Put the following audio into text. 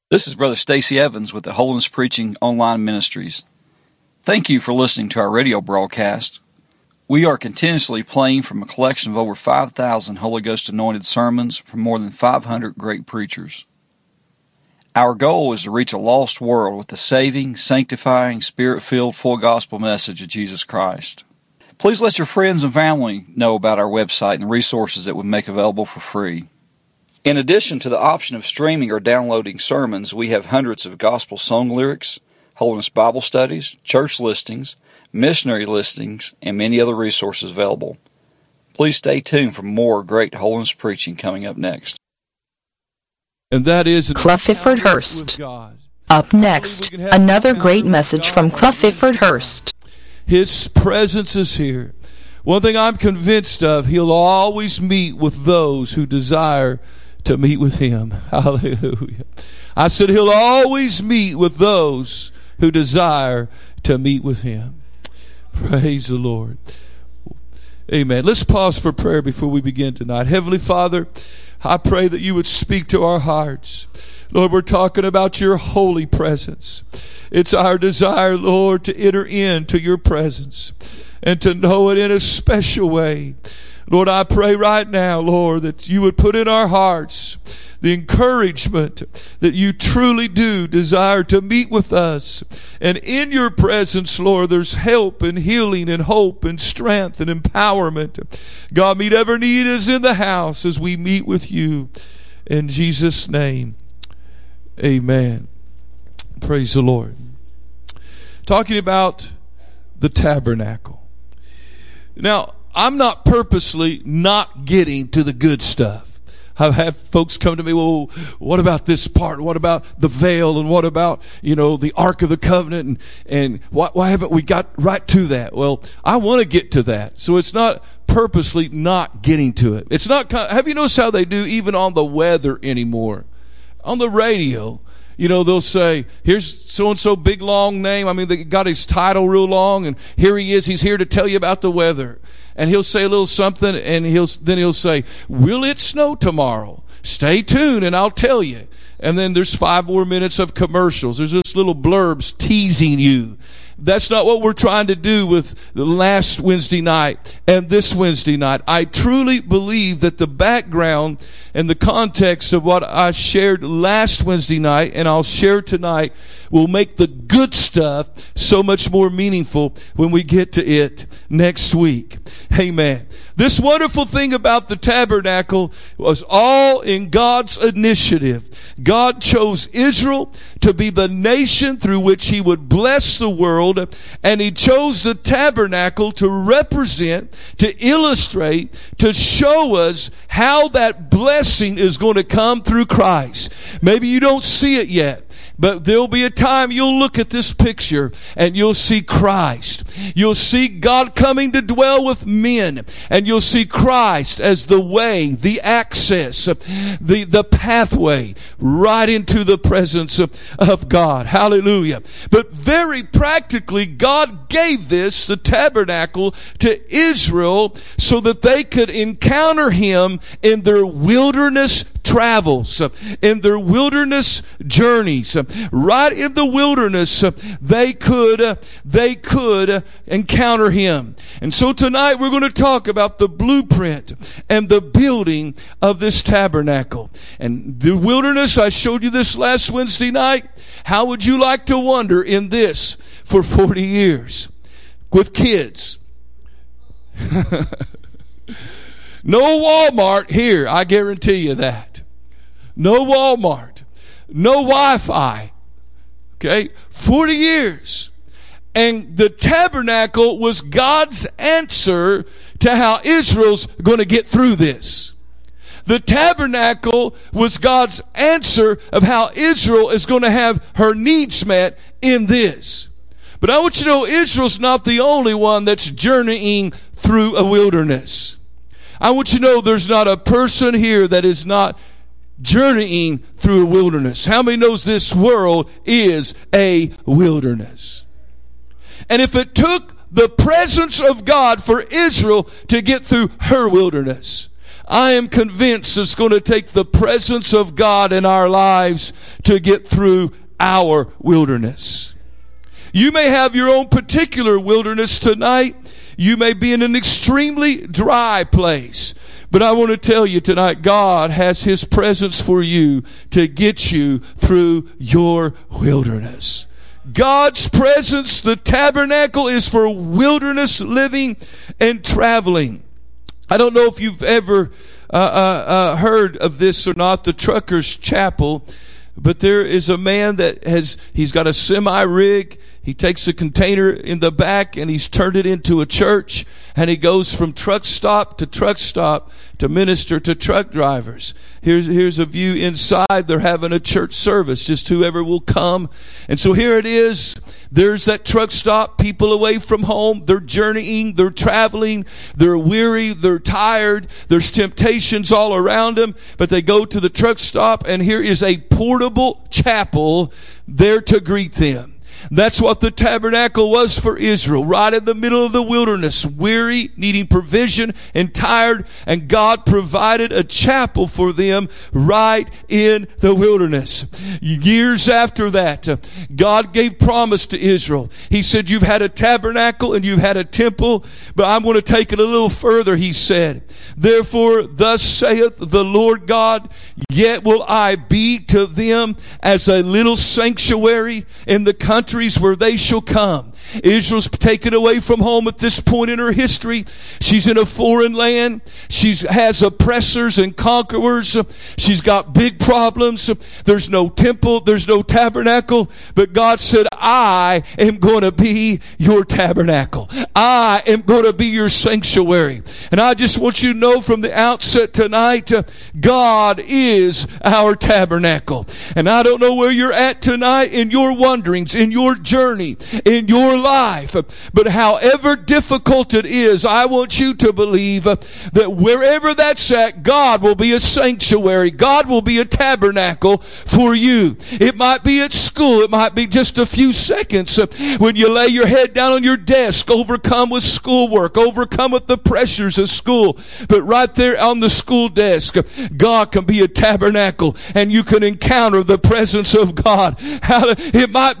This is Brother Stacy Evans with the Holiness Preaching Online Ministries. Thank you for listening to our radio broadcast. We are continuously playing from a collection of over 5,000 Holy Ghost anointed sermons from more than 500 great preachers. Our goal is to reach a lost world with the saving, sanctifying, Spirit-filled, full gospel message of Jesus Christ. Please let your friends and family know about our website and the resources that we make available for free. In addition to the option of streaming or downloading sermons, we have hundreds of gospel song lyrics, Holiness Bible studies, church listings, missionary listings, and many other resources available. Please stay tuned for more great holiness preaching coming up next. And that is Clifford Hurst. Up next, another great message from Clifford Hurst. His presence is here. One thing I'm convinced of, He'll always meet with those who desire to meet with Him. Hallelujah. I said He'll always meet with those who desire to meet with Him. Praise the Lord. Amen. Let's pause for prayer before we begin tonight. Heavenly Father, I pray that you would speak to our hearts. Lord, we're talking about your holy presence. It's our desire, Lord, to enter into your presence and to know it in a special way. Lord, I pray right now, Lord, that you would put in our hearts the encouragement that you truly do desire to meet with us. And in your presence, Lord, there's help and healing and hope and strength and empowerment. God, meet every need is in the house as we meet with you. In Jesus' name, amen. Praise the Lord. Talking about the tabernacle. Now, I'm not purposely not getting to the good stuff. I've had folks come to me, well, what about this part? What about the veil? And what about, the Ark of the Covenant? And why haven't we got right to that? Well, I want to get to that. So it's not purposely not getting to it. It's not, have you noticed how they do even on the weather anymore? On the radio, they'll say, here's so-and-so big long name. I mean, they got his title real long, and here he is. He's here to tell you about the weather. And he'll say a little something, and then he'll say, will it snow tomorrow? Stay tuned, and I'll tell you. And then there's 5 more minutes of commercials. There's just little blurbs teasing you. That's not what we're trying to do with the last Wednesday night and this Wednesday night. I truly believe that the background and the context of what I shared last Wednesday night and I'll share tonight will make the good stuff so much more meaningful when we get to it next week. Amen. This wonderful thing about the tabernacle was all in God's initiative. God chose Israel to be the nation through which He would bless the world, and He chose the tabernacle to represent, to illustrate, to show us how that blessing is going to come through Christ. Maybe you don't see it yet. But there'll be a time you'll look at this picture and you'll see Christ. You'll see God coming to dwell with men. And you'll see Christ as the way, the access, the pathway right into the presence of God. Hallelujah. But very practically, God gave this, the tabernacle, to Israel so that they could encounter Him in their wilderness travels, in their wilderness journeys. Right in the wilderness, they could encounter Him. And so tonight we're going to talk about the blueprint and the building of this tabernacle. And the wilderness, I showed you this last Wednesday night. How would you like to wander in this for 40 years with kids? No Walmart here, I guarantee you that. No Walmart. No Wi-Fi. Okay? 40 years. And the tabernacle was God's answer to how Israel's going to get through this. The tabernacle was God's answer of how Israel is going to have her needs met in this. But I want you to know Israel's not the only one that's journeying through a wilderness. I want you to know there's not a person here that is not journeying through a wilderness. How many knows this world is a wilderness? And if it took the presence of God for Israel to get through her wilderness, I am convinced it's going to take the presence of God in our lives to get through our wilderness. You may have your own particular wilderness tonight. You may be in an extremely dry place. But I want to tell you tonight, God has His presence for you to get you through your wilderness. God's presence, the tabernacle, is for wilderness living and traveling. I don't know if you've ever heard of this or not, the Truckers Chapel. But there is a man that he's got a semi-rig. He takes a container in the back and he's turned it into a church. And he goes from truck stop to minister to truck drivers. Here's a view inside. They're having a church service, just whoever will come. And so here it is. There's that truck stop, people away from home. They're journeying, they're traveling, they're weary, they're tired. There's temptations all around them. But they go to the truck stop and here is a portable chapel there to greet them. That's what the tabernacle was for Israel, right in the middle of the wilderness, weary, needing provision, and tired, and God provided a chapel for them right in the wilderness. Years after that, God gave promise to Israel. He said, you've had a tabernacle and you've had a temple, but I'm going to take it a little further, He said. Therefore, thus saith the Lord God, yet will I be to them as a little sanctuary in the countries where they shall come. Israel's taken away from home at this point in her history. She's in a foreign land. She has oppressors and conquerors. She's got big problems. There's no temple. There's no tabernacle. But God said, I am going to be your tabernacle. I am going to be your sanctuary. And I just want you to know from the outset tonight, God is our tabernacle. And I don't know where you're at tonight in your wanderings, in your journey, in your life. But however difficult it is, I want you to believe that wherever that's at, God will be a sanctuary. God will be a tabernacle for you. It might be at school. It might be just a few seconds when you lay your head down on your desk, overcome with schoolwork, overcome with the pressures of school. But right there on the school desk, God can be a tabernacle and you can encounter the presence of God. It might